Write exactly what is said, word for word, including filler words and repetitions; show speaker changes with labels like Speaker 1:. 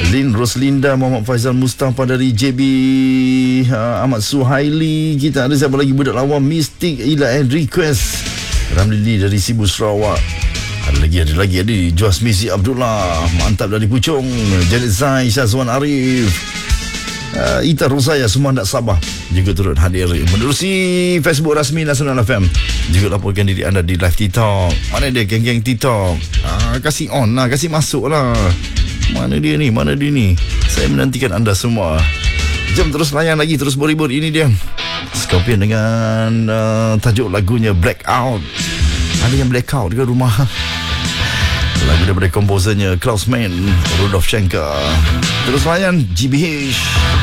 Speaker 1: Lin Roslinda, Muhammad Faizal Mustafa dari J B, uh, Ahmad Suhaili. Kita ada siapa lagi? Budak Lawan, Mystic, Ila and Request, Ramli dari Sibu Sarawak. Ada lagi, ada lagi, ada Juas Misi Abdullah, mantap dari Puchong. Janet Zai, Syazwan Arif, uh, Ita Rosaya, semua tak sabar juga turut hadir menerusi Facebook rasmi Nasional F M. Juga laporkan diri anda di live TikTok. Mana dia geng-geng TikTok? Ah, kasih on lah, kasih masuk lah. Mana dia ni, mana dia ni? Saya menantikan anda semua. Jom terus layan lagi, terus boribor. Ini dia Scorpion dengan uh, tajuk lagunya Blackout. Ada yang blackout dekat rumah. Lagu daripada komposernya Klaus Mann, Rudolf Schenker. Terus layan G B H.